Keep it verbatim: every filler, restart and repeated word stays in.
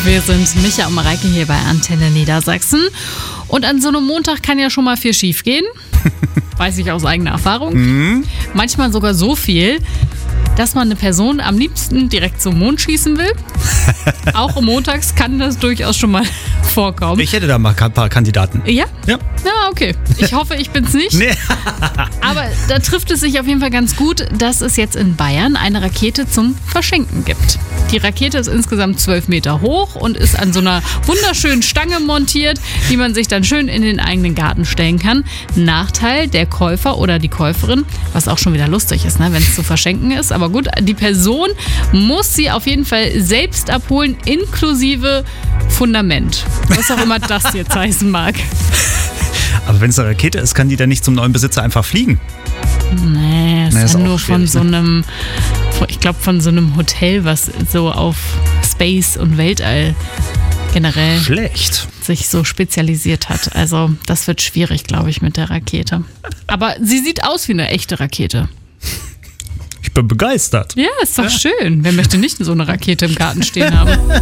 Wir sind Micha und Mareike hier bei Antenne Niedersachsen. Und an so einem Montag kann ja schon mal viel schief gehen. Weiß ich aus eigener Erfahrung. Mhm. Manchmal sogar so viel, dass man eine Person am liebsten direkt zum Mond schießen will. Auch montags kann das durchaus schon mal vorkommen. Ich hätte da mal ein paar Kandidaten. Ja? Ja. Ja, okay. Ich hoffe, ich bin's nicht. Nee. Aber da trifft es sich auf jeden Fall ganz gut, dass es jetzt in Bayern eine Rakete zum Verschenken gibt. Die Rakete ist insgesamt zwölf Meter hoch und ist an so einer wunderschönen Stange montiert, die man sich dann schön in den eigenen Garten stellen kann. Nachteil, der Käufer oder die Käuferin, was auch schon wieder lustig ist, ne, wenn es zu verschenken ist. Aber gut, die Person muss sie auf jeden Fall selbst abholen, inklusive Fundament. Was auch immer das jetzt heißen mag. Aber wenn es eine Rakete ist, kann die dann nicht zum neuen Besitzer einfach fliegen? Nee, es Nee, ist ist ja auch nur von schwierig, so ne? einem, ich glaube von so einem Hotel, was so auf Space und Weltall generell Schlecht. sich so spezialisiert hat. Also das wird schwierig, glaube ich, mit der Rakete. Aber sie sieht aus wie eine echte Rakete. Ich bin begeistert. Ja, ist doch schön. Wer möchte nicht so eine Rakete im Garten stehen haben?